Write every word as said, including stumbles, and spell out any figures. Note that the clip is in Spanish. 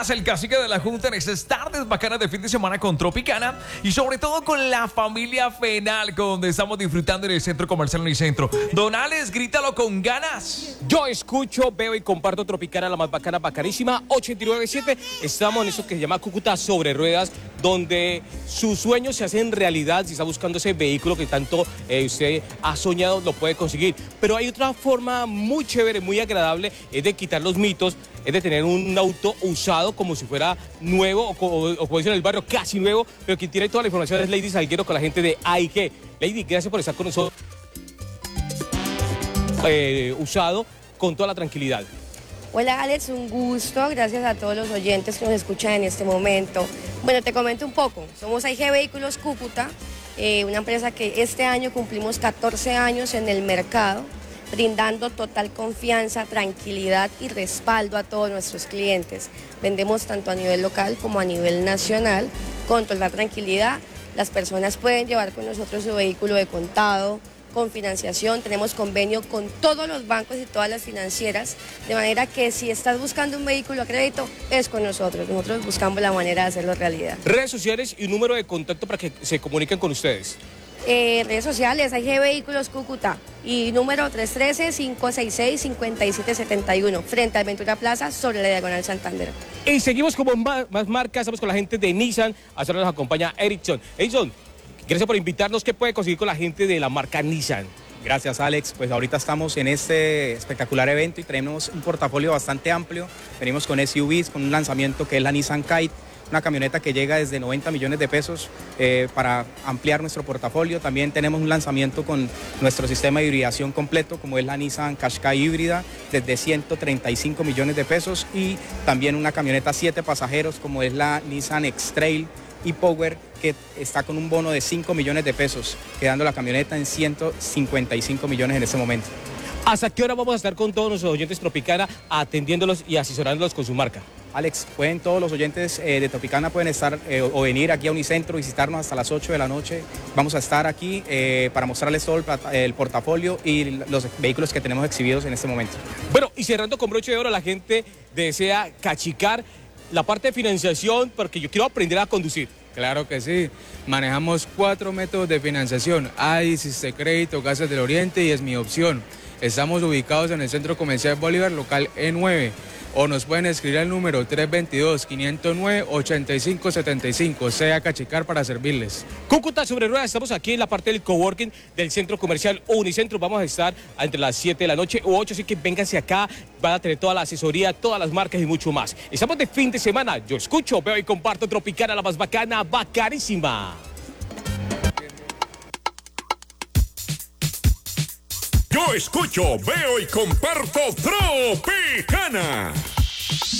Díaz, el cacique de la Junta, en estas tardes bacanas de fin de semana con Tropicana y sobre todo con la familia Fenalco, donde estamos disfrutando en el Centro Comercial Unicentro. Don Alex, grítalo con ganas. Yo escucho, veo y comparto Tropicana, la más bacana, bacanísima, ochenta y nueve punto siete. Estamos en eso que se llama Cúcuta sobre ruedas, donde sus sueños se hacen realidad. Si está buscando ese vehículo que tanto eh, usted ha soñado, lo puede conseguir. Pero hay otra forma muy chévere, muy agradable, es de quitar los mitos, es de tener un auto usado como si fuera nuevo, o, o, o como dicen en el barrio, casi nuevo, pero quien tiene toda la información es Lady Salguero con la gente de A I G. Lady, gracias por estar con nosotros. Eh, usado con toda la tranquilidad. Hola Alex, un gusto, gracias a todos los oyentes que nos escuchan en este momento. Bueno, te comento un poco, somos A I G Vehículos Cúcuta, eh, una empresa que este año cumplimos catorce años en el mercado, brindando total confianza, tranquilidad y respaldo a todos nuestros clientes. Vendemos tanto a nivel local como a nivel nacional, con total tranquilidad. Las personas pueden llevar con nosotros su vehículo de contado, con financiación, tenemos convenio con todos los bancos y todas las financieras, de manera que si estás buscando un vehículo a crédito, es con nosotros. Nosotros buscamos la manera de hacerlo realidad. Redes sociales y un número de contacto para que se comuniquen con ustedes. Eh, redes sociales, A I G Vehículos Cúcuta y número tres uno tres, cinco seis seis, cinco siete siete uno, frente a Ventura Plaza, sobre la Diagonal Santander. Y seguimos como más, más marcas, estamos con la gente de Nissan, hasta ahora nos acompaña Erickson. Erickson, gracias por invitarnos. ¿Qué puede conseguir con la gente de la marca Nissan? Gracias, Alex. Pues ahorita estamos en este espectacular evento y tenemos un portafolio bastante amplio. Venimos con S U Vs, con un lanzamiento que es la Nissan Kite, una camioneta que llega desde noventa millones de pesos eh, para ampliar nuestro portafolio. También tenemos un lanzamiento con nuestro sistema de hibridación completo, como es la Nissan Qashqai híbrida, desde ciento treinta y cinco millones de pesos, y también una camioneta siete pasajeros, como es la Nissan X-Trail y Power, que está con un bono de cinco millones de pesos, quedando la camioneta en ciento cincuenta y cinco millones en este momento. ¿Hasta qué hora vamos a estar con todos nuestros oyentes Tropicana atendiéndolos y asesorándolos con su marca? Alex, pueden todos los oyentes eh, de Tropicana pueden estar eh, o venir aquí a Unicentro, visitarnos hasta las ocho de la noche. Vamos a estar aquí eh, para mostrarles todo el, el portafolio y los vehículos que tenemos exhibidos en este momento. Bueno, y cerrando con broche de oro, la gente desea cachicar la parte de financiación, porque yo quiero aprender a conducir. Claro que sí, manejamos cuatro métodos de financiación: A I, Siste Crédito, Casas del Oriente y Es Mi Opción. Estamos ubicados en el Centro Comercial Bolívar, local E nueve, o nos pueden escribir al número tres dos dos, cinco cero nueve, ocho cinco siete cinco, sea cachicar para servirles. Cúcuta sobre ruedas, estamos aquí en la parte del coworking del Centro Comercial Unicentro. Vamos a estar entre las siete de la noche u ocho, así que vénganse acá, van a tener toda la asesoría, todas las marcas y mucho más. Estamos de fin de semana, yo escucho, veo y comparto Tropicana, la más bacana, bacanísima. Yo escucho, veo y comparto Tropicana.